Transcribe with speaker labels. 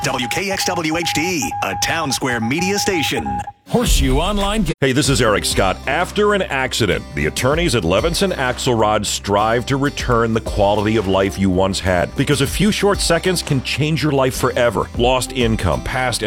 Speaker 1: WKXWHD, a Town Square media station.
Speaker 2: Horseshoe Online.
Speaker 3: Hey, this is Eric Scott. After an accident, the attorneys at Levinson Axelrod strive to return the quality of life you once had, because a few short seconds can change your life forever. Lost income, past